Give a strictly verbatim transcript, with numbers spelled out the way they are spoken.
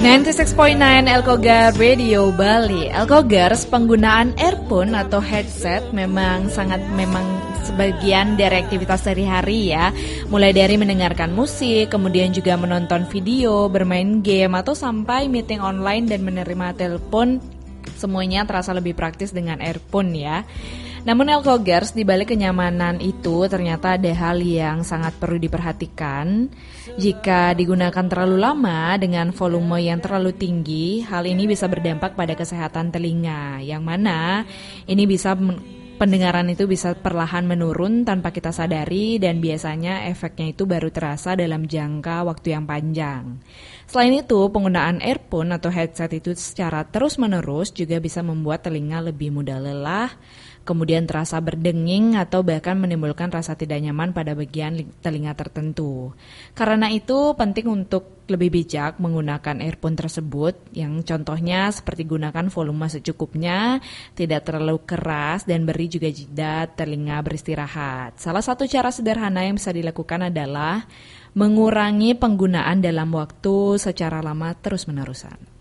sembilan puluh enam koma sembilan Elkogar Radio Bali. Elkogers, penggunaan earphone atau headset memang sangat memang sebagian dari aktivitas sehari-hari ya. Mulai dari mendengarkan musik, kemudian juga menonton video, bermain game, atau sampai meeting online dan menerima telepon. Semuanya terasa lebih praktis dengan earphone ya. Namun Elkogers, di balik kenyamanan itu ternyata ada hal yang sangat perlu diperhatikan. Jika digunakan terlalu lama dengan volume yang terlalu tinggi, hal ini bisa berdampak pada kesehatan telinga, yang mana ini bisa pendengaran itu bisa perlahan menurun tanpa kita sadari, dan biasanya efeknya itu baru terasa dalam jangka waktu yang panjang. Selain itu, penggunaan earphone atau headset itu secara terus-menerus juga bisa membuat telinga lebih mudah lelah, kemudian terasa berdenging atau bahkan menimbulkan rasa tidak nyaman pada bagian telinga tertentu. Karena itu penting untuk lebih bijak menggunakan earphone tersebut, yang contohnya seperti gunakan volume secukupnya, tidak terlalu keras, dan beri juga jeda telinga beristirahat. Salah satu cara sederhana yang bisa dilakukan adalah mengurangi penggunaan dalam waktu secara lama terus-menerusan.